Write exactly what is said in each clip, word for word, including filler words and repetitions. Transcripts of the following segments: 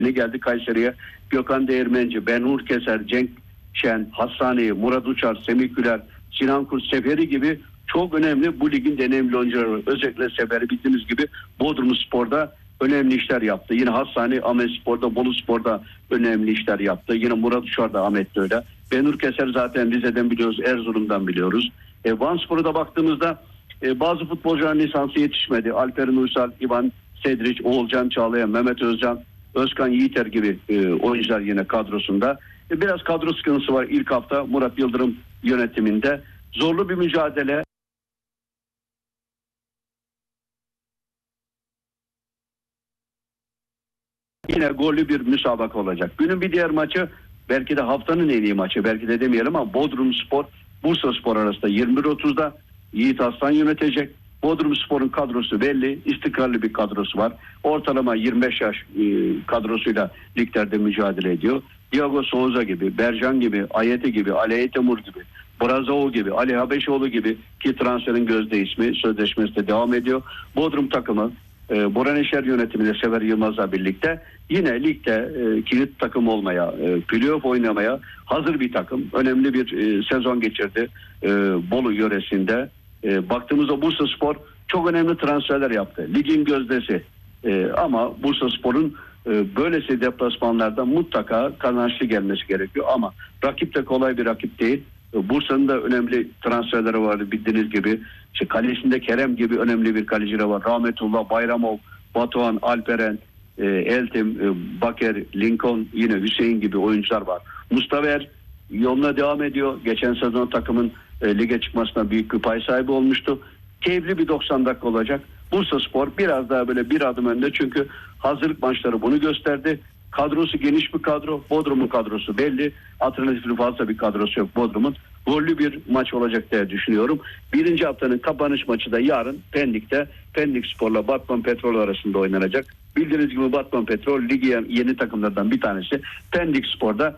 Ne geldi Kayseri'ye? Gökhan Değirmenci, Benhur Keser, Cenk Şen, Hassani, Murat Uçar, Semih Güler, Sinan Kurt, Seferi gibi çok önemli bu ligin önemli oyuncuları. Özellikle Seferi bildiğiniz gibi Bodrum Spor'da önemli işler yaptı. Yine Hassani Ahmet Spor'da, Bolu Spor'da önemli işler yaptı. Yine Murat Uçar da Ahmet'te öyle. Benhur Keser zaten Rize'den biliyoruz, Erzurum'dan biliyoruz. E, Van Spor'a baktığımızda e, bazı futbolcuların lisansı yetişmedi. Alperen Uysal, İvan Sedriç, Oğulcan Çağlayan, Mehmet Özcan, Özkan Yiğiter gibi e, oyuncular yine kadrosunda. E, biraz kadro sıkıntısı var ilk hafta Murat Yıldırım yönetiminde. Zorlu bir mücadele. Yine gollü bir müsabaka olacak. Günün bir diğer maçı, belki de haftanın en iyi maçı, belki de demeyelim ama Bodrum Spor, Bursa Spor arasında yirmi bir otuzda Yiğit Aslan yönetecek. Bodrum Spor'un kadrosu belli, istikrarlı bir kadrosu var. Ortalama yirmi beş yaş e, kadrosuyla liglerde mücadele ediyor. Diego Souza gibi, Berjan gibi, Ayete gibi, Ali Eytemur gibi, Brazao gibi, Ali Habeşoğlu gibi ki transferin gözde ismi, sözleşmesi de devam ediyor. Bodrum takımı e, Boran Eşer yönetiminde Sever Yılmaz'la birlikte yine ligde e, kilit takım olmaya, e, playoff oynamaya hazır bir takım. Önemli bir e, sezon geçirdi e, Bolu yöresinde. E, baktığımızda Bursa Spor çok önemli transferler yaptı. Ligin gözdesi. E, ama Bursa Spor'un e, böylesi deplasmanlarda mutlaka kazançlı gelmesi gerekiyor. Ama rakip de kolay bir rakip değil. E, Bursa'nın da önemli transferleri vardı bildiğiniz gibi. İşte kalesinde Kerem gibi önemli bir kalecileri var. Rahmetullah, Bayramov, Batuhan, Alperen, e, Eltim, e, Baker, Lincoln, yine Hüseyin gibi oyuncular var. Mustaver yoluna devam ediyor. Geçen sezon takımın e, lige çıkmasına büyük bir pay sahibi olmuştu. Keyifli bir doksan dakika olacak. Bursa Spor biraz daha böyle bir adım önde çünkü hazırlık maçları bunu gösterdi. Kadrosu geniş bir kadro. Bodrum'un kadrosu belli. Alternatifli fazla bir kadrosu yok Bodrum'un. Gollü bir maç olacak diye düşünüyorum. Birinci haftanın kapanış maçı da yarın Pendik'te. Pendik Spor'la Batman Petrol arasında oynanacak. Bildiğiniz gibi Batman Petrol ligi yeni takımlardan bir tanesi. Pendik Spor'da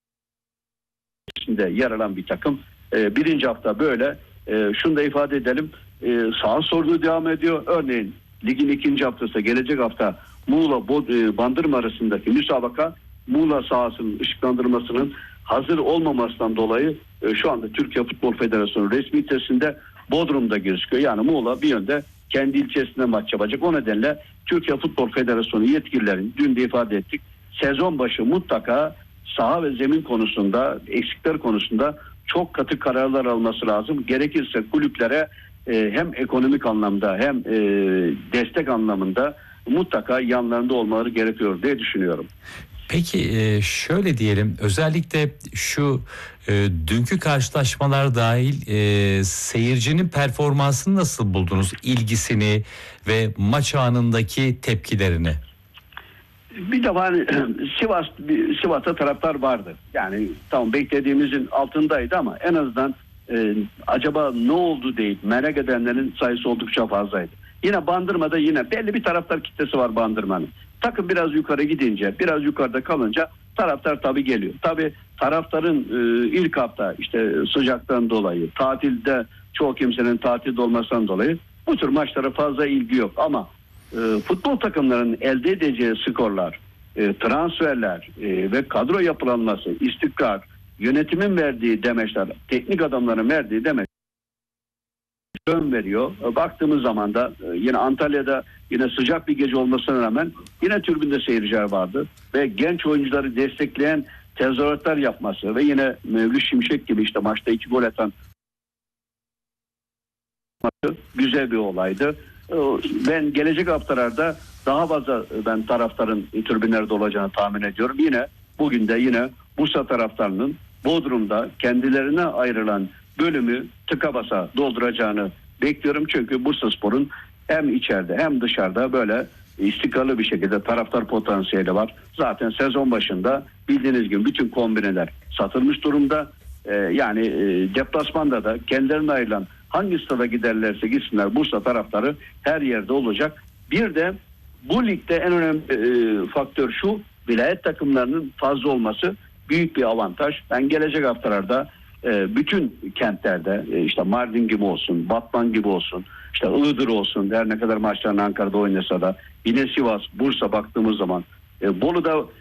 geçmişinde yer alan bir takım. Ee, birinci hafta böyle. Ee, şunu da ifade edelim. Ee, sağ sorduğu devam ediyor. Örneğin ligin ikinci haftası gelecek hafta Muğla Bod- Bandırma arasındaki müsabaka Muğla sahasının ışıklandırmasının hazır olmamasından dolayı e, şu anda Türkiye Futbol Federasyonu resmi sitesinde Bodrum'da gözüküyor. Yani Muğla bir yönde kendi ilçesinde maç yapacak. O nedenle Türkiye Futbol Federasyonu yetkililerin dün de ifade ettik. Sezon başı mutlaka saha ve zemin konusunda, eksikler konusunda çok katı kararlar alması lazım. Gerekirse kulüplere e, hem ekonomik anlamda hem e, destek anlamında mutlaka yanlarında olmaları gerekiyor diye düşünüyorum. Peki şöyle diyelim, özellikle şu e, dünkü karşılaşmalar dahil e, seyircinin performansını nasıl buldunuz? İlgisini ve maç anındaki tepkilerini? Bir de hani Sivas Sivas'ta taraftar vardı. Yani tamam beklediğimizin altındaydı ama en azından e, acaba ne oldu deyip merak edenlerin sayısı oldukça fazlaydı. Yine Bandırma'da yine belli bir taraftar kitlesi var Bandırma'nın. Takım biraz yukarı gidince, biraz yukarıda kalınca taraftar tabii geliyor. Tabii taraftarın e, ilk hafta işte sıcaktan dolayı, tatilde çoğu kimsenin tatilde olmasından dolayı bu tür maçlara fazla ilgi yok. Ama e, futbol takımlarının elde edeceği skorlar, e, transferler e, ve kadro yapılanması, istikrar, yönetimin verdiği demeçler, teknik adamların verdiği demeçler ön veriyor. Baktığımız zaman da yine Antalya'da yine sıcak bir gece olmasına rağmen yine tribünde seyirciler vardı ve genç oyuncuları destekleyen tezahüratlar yapması ve yine Mevlüt Şimşek gibi işte maçta iki gol atan güzel bir olaydı. Ben gelecek haftalarda daha fazla ben taraftarın tribünlerde olacağını tahmin ediyorum. Yine bugün de yine Bursa taraftarının Bodrum'da kendilerine ayrılan bölümü tıka basa dolduracağını bekliyorum. Çünkü Bursaspor'un hem içeride hem dışarıda böyle istikrarlı bir şekilde taraftar potansiyeli var. Zaten sezon başında bildiğiniz gibi bütün kombineler satılmış durumda. Ee, yani e, deplasmanda da kendilerine ayrılan hangi stada giderlerse gitsinler Bursa taraftarı her yerde olacak. Bir de bu ligde en önemli e, faktör şu, vilayet takımlarının fazla olması büyük bir avantaj. Ben gelecek haftalarda bütün kentlerde işte Mardin gibi olsun, Batman gibi olsun, işte Iğdır olsun, her ne kadar maçlarını Ankara'da oynasa da yine Sivas, Bursa baktığımız zaman E, Bolu'da